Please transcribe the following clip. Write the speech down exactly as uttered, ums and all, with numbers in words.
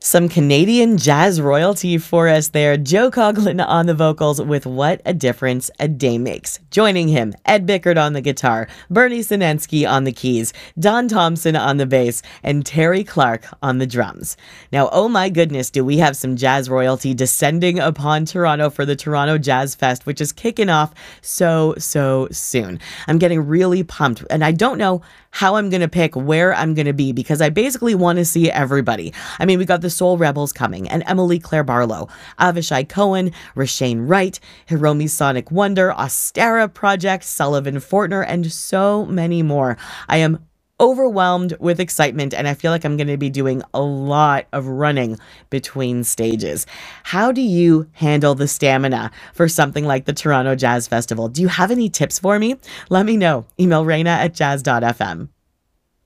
Some Canadian jazz royalty for us there. Joe Coughlin on the vocals with What a Difference a Day Makes. Joining him, Ed Bickert on the guitar, Bernie Sinensky on the keys, Don Thompson on the bass, and Terry Clark on the drums. Now, oh my goodness, do we have some jazz royalty descending upon Toronto for the Toronto Jazz Fest, which is kicking off so, so soon. I'm getting really pumped, and I don't know how I'm going to pick where I'm going to be because I basically want to see everybody. I mean, we got the Soul Rebels coming and Emily Claire Barlow, Avishai Cohen, Rashane Wright, Hiromi Sonic Wonder, Ostara Project, Sullivan Fortner, and so many more. I am overwhelmed with excitement, and I feel like I'm going to be doing a lot of running between stages. How do you handle the stamina for something like the Toronto Jazz Festival? Do you have any tips for me? Let me know. Email Raina at jazz dot f m.